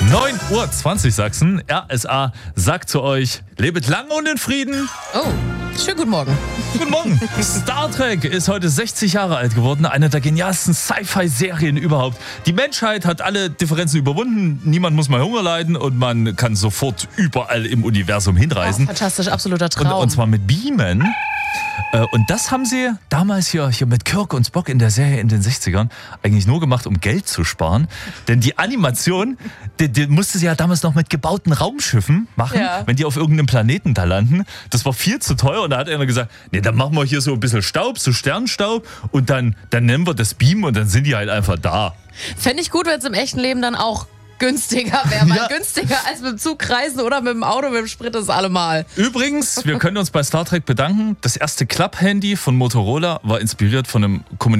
9:20 Uhr Sachsen. RSA sagt zu euch, lebet lang und in Frieden. Oh, schönen guten Morgen. Guten Morgen. Star Trek ist heute 60 Jahre alt geworden. Eine der genialsten Sci-Fi-Serien überhaupt. Die Menschheit hat alle Differenzen überwunden. Niemand muss mehr Hunger leiden und man kann sofort überall im Universum hinreisen. Fantastisch, absoluter Traum. Und zwar mit Beamen. Und das haben sie damals hier mit Kirk und Spock in der Serie in den 60ern eigentlich nur gemacht, um Geld zu sparen. Denn die Animation, die musste sie ja damals noch mit gebauten Raumschiffen machen, wenn die auf irgendeinem Planeten da landen. Das war viel zu teuer und da hat einer gesagt, nee, dann machen wir hier so ein bisschen Staub, so Sternstaub und dann nennen wir das Beamen und dann sind die halt einfach da. Fände ich gut, wenn es im echten Leben dann auch günstiger wäre, weil günstiger als mit dem Zug reisen oder mit dem Auto, mit dem Sprit ist allemal. Übrigens, wir können uns bei Star Trek bedanken. Das erste Club-Handy von Motorola war inspiriert von einem